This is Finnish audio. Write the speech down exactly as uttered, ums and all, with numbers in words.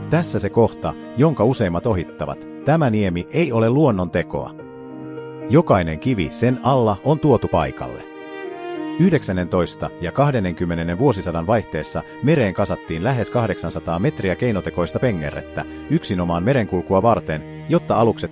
Tässä se kohta, jonka useimmat ohittavat. Tämä niemi ei ole luonnon tekoa. Jokainen kivi sen alla on tuotu paikalle. yhdeksännentoista ja kahdennenkymmenennen vuosisadan vaihteessa mereen kasattiin lähes kahdeksansataa metriä keinotekoista pengerrettä yksinomaan merenkulkua varten, jotta alukset